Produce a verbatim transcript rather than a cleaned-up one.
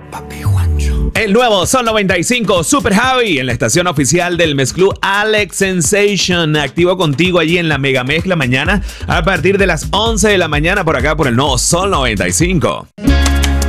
Papi Juancho. El nuevo Sol noventa y cinco Super Javi en la estación oficial del mezclú Alex Sensation. Activo contigo allí en la mega mezcla mañana a partir de las once de la mañana por acá por el nuevo Sol noventa y cinco.